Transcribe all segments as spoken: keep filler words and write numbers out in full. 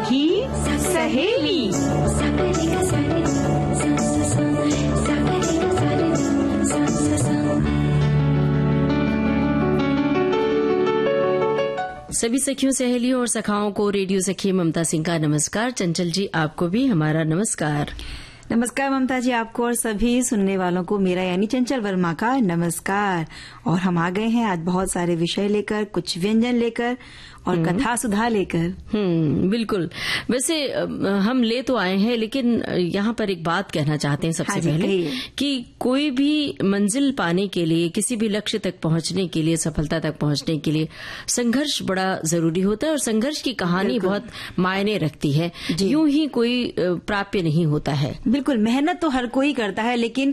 सखी सहेली। सभी सखियों, सहेलियों और सखाओं को रेडियो सखी ममता सिंह का नमस्कार। चंचल जी, आपको भी हमारा नमस्कार। नमस्कार ममता जी, आपको और सभी सुनने वालों को मेरा यानी चंचल वर्मा का नमस्कार। और हम आ गए हैं आज बहुत सारे विषय लेकर, कुछ व्यंजन लेकर और कथा सुधा लेकर। हम्म बिल्कुल। वैसे हम ले तो आए हैं, लेकिन यहाँ पर एक बात कहना चाहते हैं सबसे हाँ पहले कि कोई भी मंजिल पाने के लिए, किसी भी लक्ष्य तक पहुंचने के लिए, सफलता तक पहुंचने के लिए संघर्ष बड़ा जरूरी होता है और संघर्ष की कहानी बहुत मायने रखती है। यूं ही कोई प्राप्य नहीं होता है। बिल्कुल, मेहनत तो हर कोई करता है, लेकिन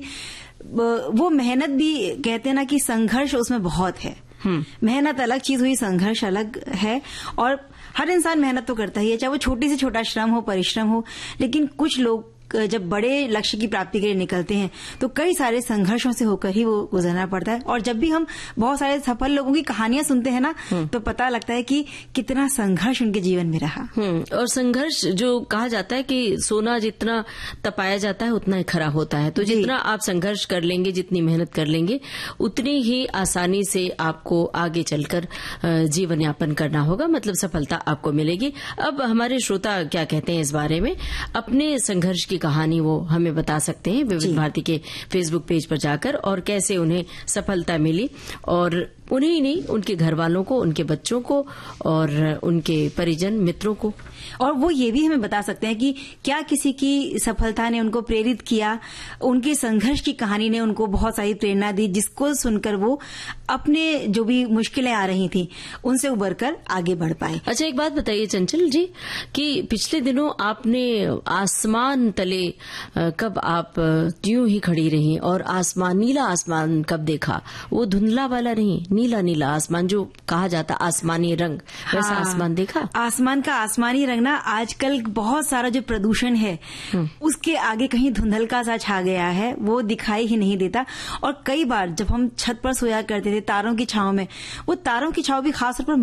वो मेहनत भी कहते हैं ना कि संघर्ष उसमें बहुत है। मेहनत अलग चीज हुई, संघर्ष अलग है। और हर इंसान मेहनत तो करता ही है, चाहे वो छोटी से छोटा श्रम हो, परिश्रम हो। लेकिन कुछ लोग जब बड़े लक्ष्य की प्राप्ति के लिए निकलते हैं तो कई सारे संघर्षों से होकर ही वो गुजरना पड़ता है। और जब भी हम बहुत सारे सफल लोगों की कहानियां सुनते हैं ना, तो पता लगता है कि कितना संघर्ष उनके जीवन में रहा। और संघर्ष, जो कहा जाता है कि सोना जितना तपाया जाता है उतना ही खरा होता है। तो जितना आप संघर्ष कर लेंगे, जितनी मेहनत कर लेंगे, उतनी ही आसानी से आपको आगे चलकर जीवन यापन करना होगा, मतलब सफलता आपको मिलेगी। अब हमारे श्रोता क्या कहते हैं इस बारे में, अपने संघर्ष की कहानी वो हमें बता सकते हैं विविध भारती के फेसबुक पेज पर जाकर, और कैसे उन्हें सफलता मिली, और उन्हें ही नहीं, उनके घर वालों को, उनके बच्चों को और उनके परिजन मित्रों को। और वो ये भी हमें बता सकते हैं कि क्या किसी की सफलता ने उनको प्रेरित किया, उनके संघर्ष की कहानी ने उनको बहुत सारी प्रेरणा दी, जिसको सुनकर वो अपने जो भी मुश्किलें आ रही थी उनसे उबरकर आगे बढ़ पाए। अच्छा, एक बात बताइए चंचल जी कि पिछले दिनों आपने आसमान तले कब आप यूं ही खड़ी रही, और आसमान, नीला आसमान कब देखा? वो धुंधला वाला नहीं, नीला नीला आसमान, जो कहा जाता आसमानी रंग, वैसा हाँ, आसमान देखा? आसमान का आसमानी रंग ना आजकल बहुत सारा जो प्रदूषण है उसके आगे कहीं धुंधलका सा छा गया है, वो दिखाई ही नहीं देता। और कई बार जब हम छत पर सोया करते थे तारों की छांव में, वो तारों की छांव भी खासतौर पर